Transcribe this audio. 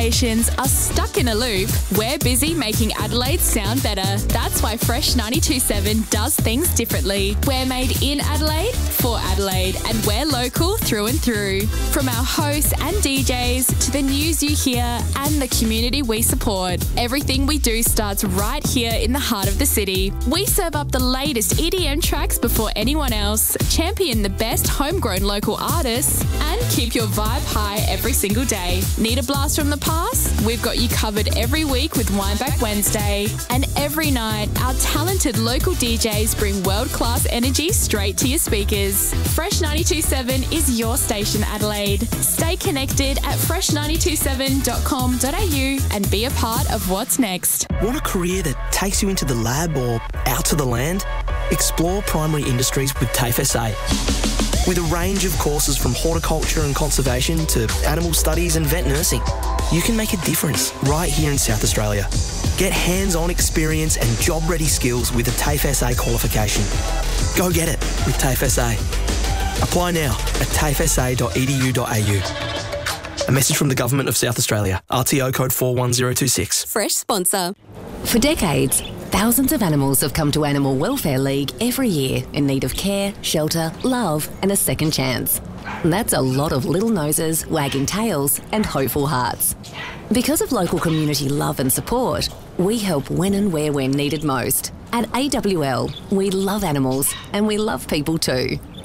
stations are stuck in a loop, we're busy making Adelaide sound better. That's why Fresh 92.7 does things differently. We're made in Adelaide, for Adelaide, and we're local through and through. From our hosts and DJs to the news you hear and the community we support, everything we do starts right here in the heart of the city. We serve up the latest EDM tracks before anyone else, champion the best homegrown local artists, and keep your vibe high every single day. Need a blast from the past? We've got you covered every week with Wineback Wednesday. And every night, our talented local DJs bring world-class energy straight to your speakers. Fresh 92.7 is your station, Adelaide. Stay connected at fresh927.com.au and be a part of what's next. Want a career that takes you into the lab or out to the land? Explore primary industries with TAFE SA. With a range of courses from horticulture and conservation to animal studies and vet nursing, you can make a difference right here in South Australia. Get hands-on experience and job-ready skills with a TAFE SA qualification. Go get it with TAFE SA. Apply now at tafesa.edu.au. A message from the Government of South Australia. RTO code 41026. Fresh sponsor. For decades, thousands of animals have come to Animal Welfare League every year in need of care, shelter, love and a second chance. That's a lot of little noses, wagging tails and hopeful hearts. Because of local community love and support, we help when and where we're needed most. At AWL, we love animals and we love people too.